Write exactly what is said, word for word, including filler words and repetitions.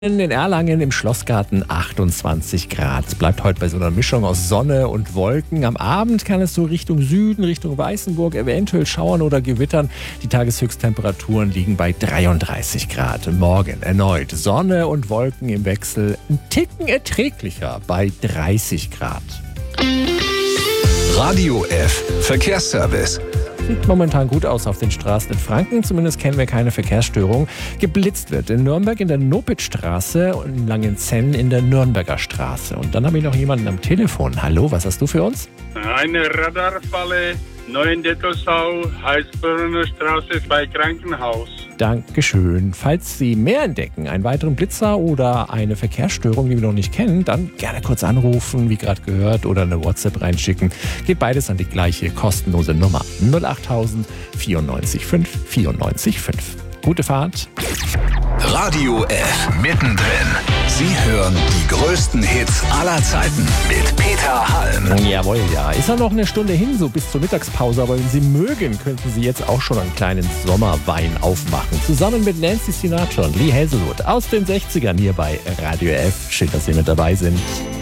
In Erlangen im Schlossgarten achtundzwanzig Grad. Es bleibt heute bei so einer Mischung aus Sonne und Wolken. Am Abend kann es so Richtung Süden, Richtung Weißenburg eventuell schauern oder gewittern. Die Tageshöchsttemperaturen liegen bei dreiunddreißig Grad. Morgen erneut Sonne und Wolken im Wechsel. Ein Ticken erträglicher bei dreißig Grad. Radio F Verkehrsservice. Sieht momentan gut aus auf den Straßen in Franken. Zumindest kennen wir keine Verkehrsstörung. Geblitzt wird in Nürnberg in der Nopitzstraße und in Langenzenn in der Nürnberger Straße. Und dann habe ich noch jemanden am Telefon. Hallo, was hast du für uns? Eine Radarfalle, Neuendettelsau, Heißbrunnen Straße bei Krankenhaus. Dankeschön. Falls Sie mehr entdecken, einen weiteren Blitzer oder eine Verkehrsstörung, die wir noch nicht kennen, dann gerne kurz anrufen, wie gerade gehört, oder eine WhatsApp reinschicken. Geht beides an die gleiche kostenlose Nummer null achttausend vierundneunzig fünf vierundneunzig fünf. Gute Fahrt. Radio F mittendrin. Sie hören die größten Hits aller Zeiten mit Peter Halm. Jawohl, ja. Ist ja noch eine Stunde hin, so bis zur Mittagspause. Aber wenn Sie mögen, könnten Sie jetzt auch schon einen kleinen Sommerwein aufmachen. Zusammen mit Nancy Sinatra und Lee Hazelwood aus den sechzigern hier bei Radio F. Schön, dass Sie mit dabei sind.